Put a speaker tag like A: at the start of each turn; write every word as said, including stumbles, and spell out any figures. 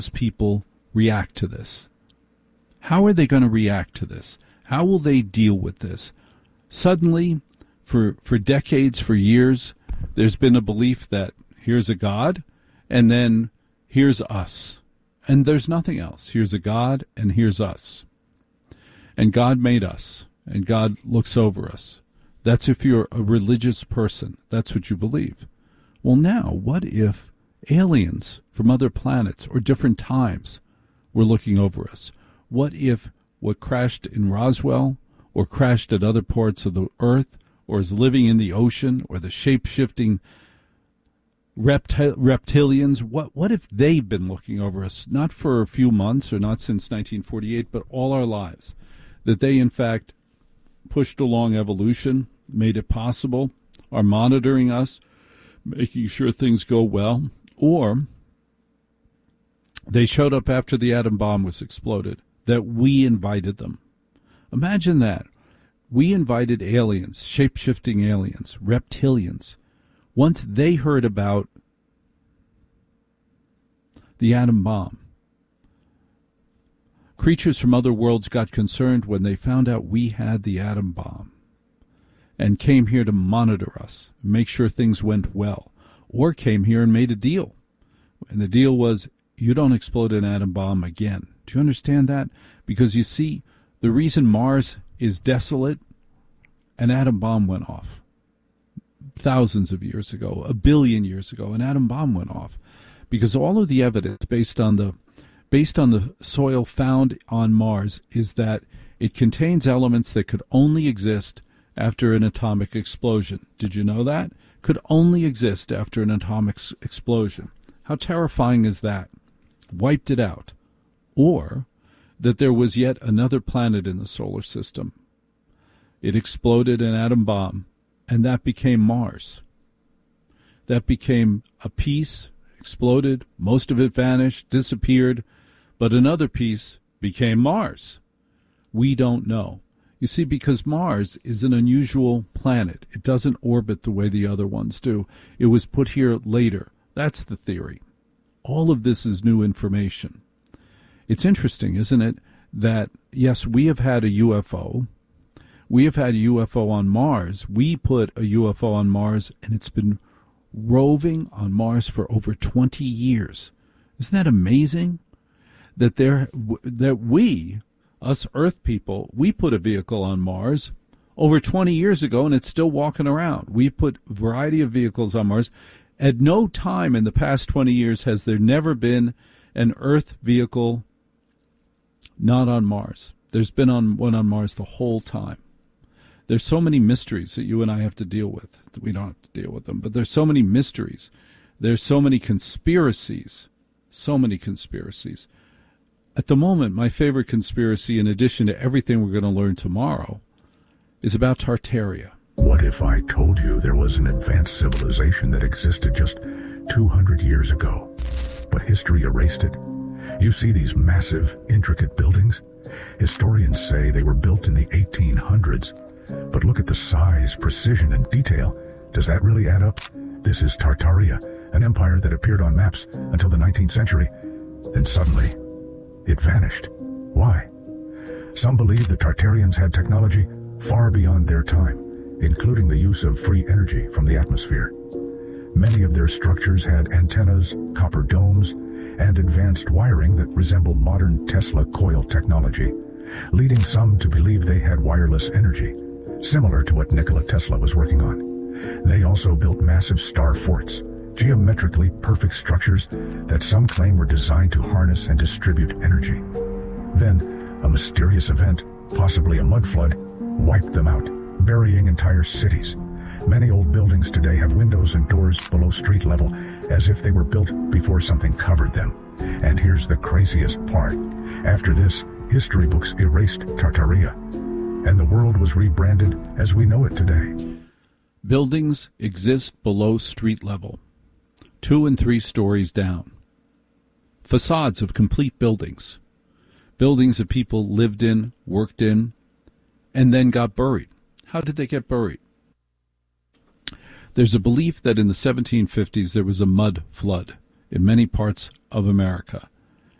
A: people react to this? How are they going to react to this? How will they deal with this? Suddenly, for for decades, for years, there's been a belief that here's a God, and then here's us. And there's nothing else. Here's a God, and here's us. And God made us, and God looks over us. That's if you're a religious person. That's what you believe. Well, now, what if aliens from other planets or different times were looking over us? What if what crashed in Roswell or crashed at other parts of the earth or is living in the ocean or the shape-shifting repti- reptilians, what, what if they've been looking over us, not for a few months or not since nineteen forty-eight, but all our lives, that they, in fact, pushed along evolution, made it possible, are monitoring us, making sure things go well, or they showed up after the atom bomb was exploded, that we invited them. Imagine that. We invited aliens, shape-shifting aliens, reptilians. Once they heard about the atom bomb, creatures from other worlds got concerned when they found out we had the atom bomb and came here to monitor us, make sure things went well, or came here and made a deal. And the deal was, you don't explode an atom bomb again. Do you understand that? Because you see, the reason Mars is desolate, an atom bomb went off. Thousands of years ago, a billion years ago, an atom bomb went off. Because all of the evidence based on the based on the soil found on Mars is that it contains elements that could only exist after an atomic explosion. Did you know that? Could only exist after an atomic explosion. How terrifying is that? Wiped it out. Or that there was yet another planet in the solar system. It exploded an atom bomb, and that became Mars. That became a piece, exploded, most of it vanished, disappeared, but another piece became Mars. We don't know. You see, because Mars is an unusual planet. It doesn't orbit the way the other ones do. It was put here later. That's the theory. All of this is new information. It's interesting, isn't it, that, yes, we have had a U F O. We have had a U F O on Mars. We put a U F O on Mars, and it's been roving on Mars for over twenty years. Isn't that amazing? That there, that we, us Earth people, we put a vehicle on Mars over twenty years ago, and it's still walking around. We've put a variety of vehicles on Mars. At no time in the past twenty years has there never been an Earth vehicle not on Mars. There's been on one on Mars the whole time. There's so many mysteries that you and I have to deal with. We don't have to deal with them, but there's so many mysteries. There's so many conspiracies. So many conspiracies. At the moment, my favorite conspiracy, in addition to everything we're going to learn tomorrow, is about Tartaria.
B: What if I told you there was an advanced civilization that existed just two hundred years ago, but history erased it? You see these massive, intricate buildings? Historians say they were built in the eighteen hundreds. But look at the size, precision, and detail. Does that really add up? This is Tartaria, an empire that appeared on maps until the nineteenth century. Then suddenly, it vanished. Why? Some believe the Tartarians had technology far beyond their time, including the use of free energy from the atmosphere. Many of their structures had antennas, copper domes, and advanced wiring that resembled modern Tesla coil technology, leading some to believe they had wireless energy, similar to what Nikola Tesla was working on. They also built massive star forts, geometrically perfect structures that some claim were designed to harness and distribute energy. Then, a mysterious event, possibly a mud flood, wiped them out, burying entire cities. Many old buildings today have windows and doors below street level, as if they were built before something covered them. And here's the craziest part. After this, history books erased Tartaria, and the world was rebranded as we know it today.
A: Buildings exist below street level, two and three stories down. Facades of complete buildings. Buildings that people lived in, worked in, and then got buried. How did they get buried? There's a belief that in the seventeen fifties there was a mud flood in many parts of America.